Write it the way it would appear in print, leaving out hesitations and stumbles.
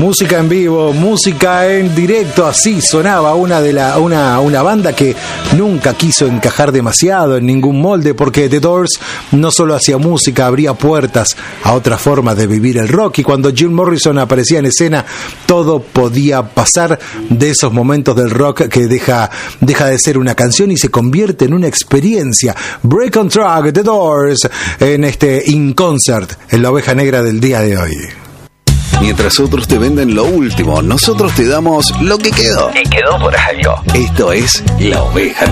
Música en vivo, música en directo, así sonaba una banda que nunca quiso encajar demasiado en ningún molde, porque The Doors no solo hacía música, abría puertas a otra forma de vivir el rock, y cuando Jim Morrison aparecía en escena, todo podía pasar de esos momentos del rock que deja de ser una canción y se convierte en una experiencia. Break on Track, The Doors, en este In Concert, en la oveja negra del día de hoy. Mientras otros te venden lo último, nosotros te damos lo que quedó. Y quedó por algo. Esto es La Oveja